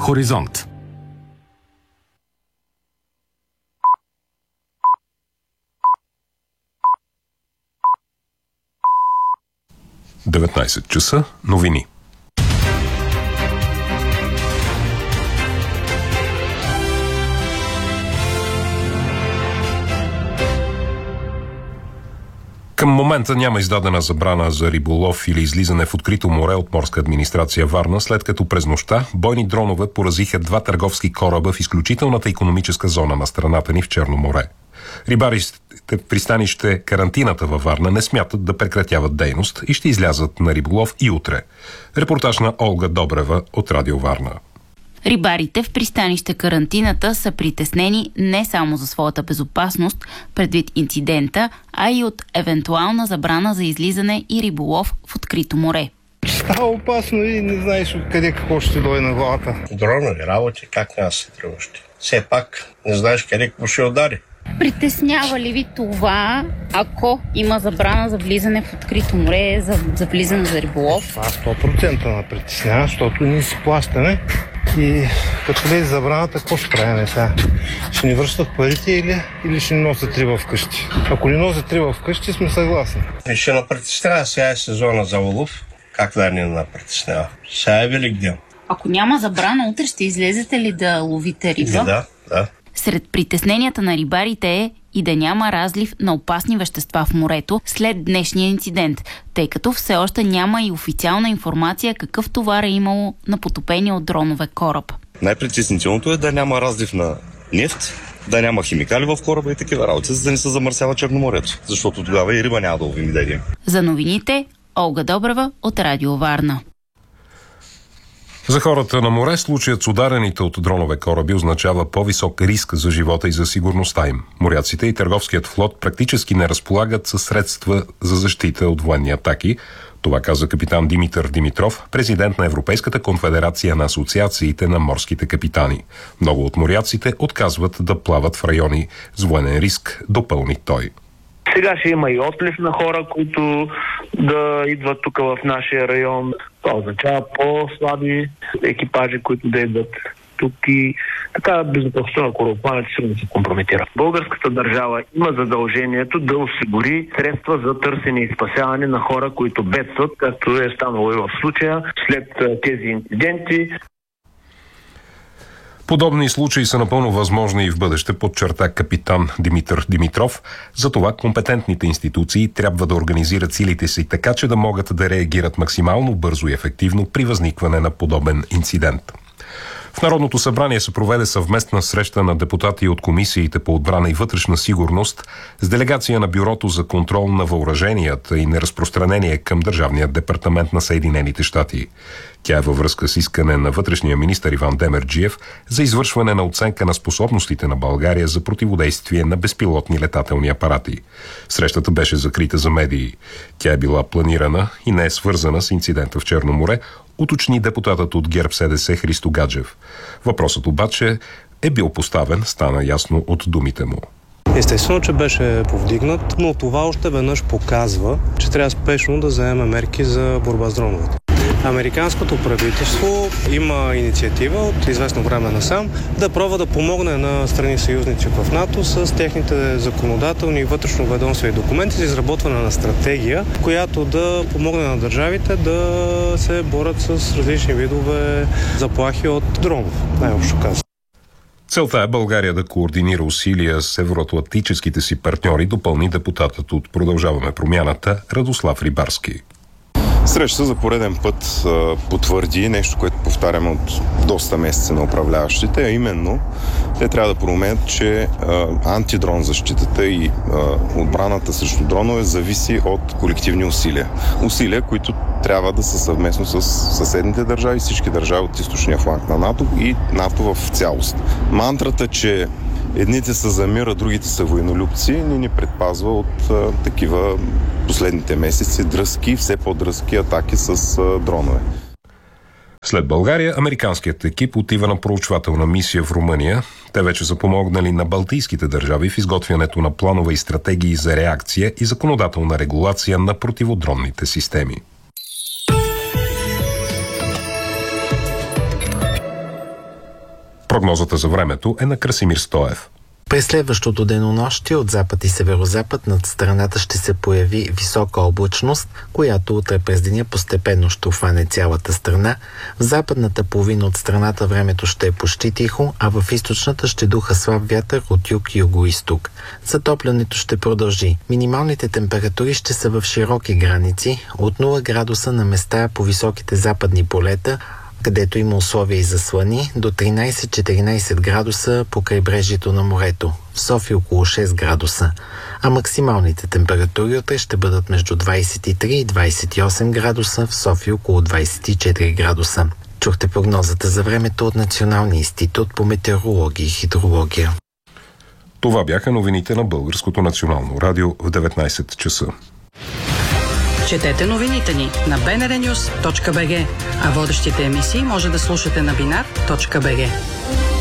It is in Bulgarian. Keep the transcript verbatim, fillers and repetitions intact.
Хоризонт. деветнайсет часа, новини. Към момента няма издадена забрана за риболов или излизане в открито море от морска администрация Варна, след като през нощта бойни дронове поразиха два търговски кораба в изключителната икономическа зона на страната ни в Черно море. Рибарите в пристанище Карантината във Варна не смятат да прекратяват дейност и ще излязат на риболов и утре. Репортаж на Олга Добрева от Радио Варна. Рибарите в пристанище Карантината са притеснени не само за своята безопасност предвид инцидента, а и от евентуална забрана за излизане и риболов в открито море. Става опасно и не знаеш откъде какво ще дойде на главата. Дронови работи, как няма да се тръгваш? Все пак не знаеш къде какво ще удари. Притеснява ли ви това, ако има забрана за влизане в открито море, за, за влизане за риболов? Това сто процента ме притеснява, защото ние си плащаме и като влезе забраната, какво ще правим сега? Ще ни връщат парите или, или ще ни носят риба вкъщи? Ако ни носят риба вкъщи, сме съгласни. Ще ме притеснява, сега е сезона за улов. Как да не ме притеснява? Сега е Велик ден. Ако няма забрана, утре ще излезете ли да ловите риба? Да, да. Сред притесненията на рибарите е и да няма разлив на опасни вещества в морето след днешния инцидент, тъй като все още няма и официална информация какъв товар е имало на потопения от дронове кораб. Най-притеснителното е да няма разлив на нефт, да няма химикали в кораба и такива работи, за да не се замърсява Черноморието, защото тогава и риба няма да ловим и да ядем. За новините, Олга Добрева от Радио Варна. За хората на море случаят с ударените от дронове кораби означава по-висок риск за живота и за сигурността им. Моряците и търговският флот практически не разполагат със средства за защита от военни атаки. Това каза капитан Димитър Димитров, президент на Европейската конфедерация на асоциациите на морските капитани. Много от моряците отказват да плават в райони с военен риск, допълни той. Сега ще има и отлив на хора, които да идват тук в нашия район. Това означава по-слаби екипажи, които да идват тук и така безопасността на корабоплаването сигурно се компрометира. Българската държава има задължението да осигури средства за търсене и спасяване на хора, които бедстват, както е станало и в случая след тези инциденти. Подобни случаи са напълно възможни и в бъдеще, подчерта капитан Димитър Димитров. Затова компетентните институции трябва да организират силите си така, че да могат да реагират максимално бързо и ефективно при възникване на подобен инцидент. В Народното събрание се проведе съвместна среща на депутати от комисиите по отбрана и вътрешна сигурност с делегация на Бюрото за контрол на въоръженията и неразпространение към Държавния департамент на Съединените щати. Тя е във връзка с искане на вътрешния министър Иван Демерджиев за извършване на оценка на способностите на България за противодействие на безпилотни летателни апарати. Срещата беше закрита за медии. Тя е била планирана и не е свързана с инцидента в Черно море, уточни депутатът от ГЕРБ-СДС Христо Гаджев. Въпросът обаче е бил поставен, стана ясно от думите му. Естествено, че беше повдигнат, но това още веднъж показва, че трябва спешно да вземем мерки за борба с дроновете. Американското правителство има инициатива от известно време насам да пробва да помогне на страни съюзници в НАТО с техните законодателни и вътрешноведомствени документи за изработване на стратегия, която да помогне на държавите да се борят с различни видове заплахи от дронове, най-общо казано. Целта е България да координира усилия с евроатлантическите си партньори, допълни депутатът от Продължаваме промяната Радослав Рибарски. Среща за пореден път а, потвърди нещо, което повтаряме от доста месеца на управляващите, а именно те трябва да променят, че а, антидрон защитата и а, отбраната срещу дронове зависи от колективни усилия. Усилия, които трябва да са съвместно с съседните държави, всички държави от източния фланг на НАТО и НАТО в цялост. Мантрата, че едните са за мир, а другите са войнолюбци, ни ни предпазва от а, такива последните месеци дръзки, все по-дръзки атаки с а, дронове. След България, американският екип отива на проучвателна мисия в Румъния. Те вече са помогнали на балтийските държави в изготвянето на планове и стратегии за реакция и законодателна регулация на противодронните системи. Прогнозата за времето е на Красимир Стоев. През следващото денонощие от запад и северозапад над страната ще се появи висока облачност, която утре през деня постепенно ще обхване цялата страна. В западната половина от страната времето ще е почти тихо, а в източната ще духа слаб вятър от юг и юго-исток. Затоплянето ще продължи. Минималните температури ще са в широки граници, от нула градуса на места по високите западни полета, където има условия и за слани, до тринайсет-четиринайсет градуса по крайбрежието на морето, в София около шест градуса, а максималните температури утре ще бъдат между двайсет и три и двайсет и осем градуса, в София около двайсет и четири градуса. Чухте прогнозата за времето от Националния институт по метеорология и хидрология. Това бяха новините на Българското национално радио в деветнайсет часа. Четете новините ни на би ен ар нюз точка би джи, а водещите емисии може да слушате на бинар точка би джи.